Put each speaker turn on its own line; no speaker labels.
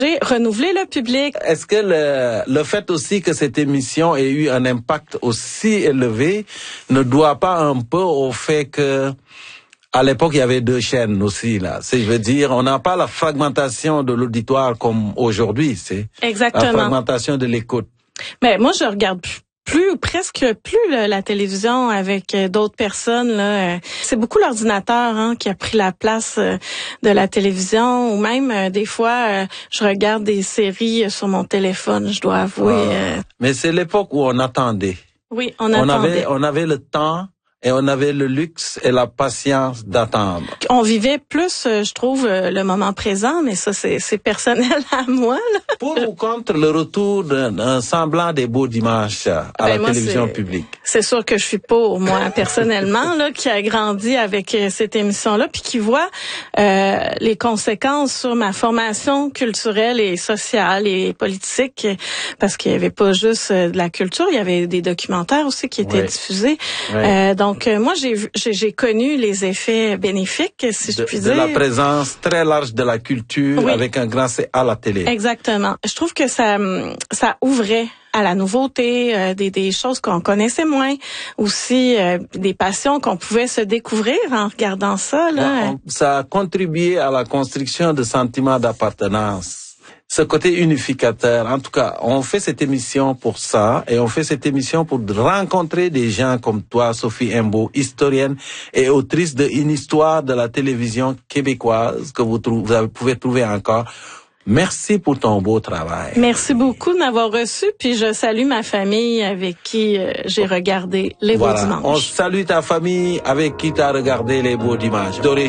J'ai renouvelé le public.
Est-ce que le fait aussi que cette émission ait eu un impact aussi élevé ne doit pas un peu au fait que à l'époque, il y avait 2 chaînes aussi, là. Je veux dire, on n'a pas la fragmentation de l'auditoire comme aujourd'hui, c'est
Exactement.
La fragmentation de l'écoute.
Mais moi, je regarde presque plus la télévision avec d'autres personnes. Là. C'est beaucoup l'ordinateur qui a pris la place de la télévision, ou même des fois, je regarde des séries sur mon téléphone, je dois avouer.
Mais c'est l'époque où on attendait.
Oui, on attendait.
On avait le temps. Et on avait le luxe et la patience d'attendre.
On vivait plus, je trouve, le moment présent, mais ça, c'est personnel à moi. Là.
Pour ou contre le retour d'un semblant des beaux dimanches à la télévision publique?
C'est sûr que je suis pour, moi, personnellement, là, qui a grandi avec cette émission-là, puis qui voit les conséquences sur ma formation culturelle et sociale et politique, parce qu'il y avait pas juste de la culture, il y avait des documentaires aussi qui étaient diffusés. Donc, moi, j'ai connu les effets bénéfiques, si je puis dire.
De la présence très large de la culture avec un grand C à la télé.
Exactement. Je trouve que ça ouvrait à la nouveauté, des choses qu'on connaissait moins, aussi des passions qu'on pouvait se découvrir en regardant ça. Là.
Ça a contribué à la construction de sentiments d'appartenance. Ce côté unificateur. En tout cas, on fait cette émission pour ça, et on fait cette émission pour rencontrer des gens comme toi, Sophie Imbeau, historienne et autrice d'une histoire de la télévision québécoise que vous pouvez trouver encore. Merci pour ton beau travail.
Merci beaucoup de m'avoir reçu, puis je salue ma famille avec qui j'ai regardé Les Beaux Dimanches.
On salue ta famille avec qui tu as regardé Les Beaux Dimanches.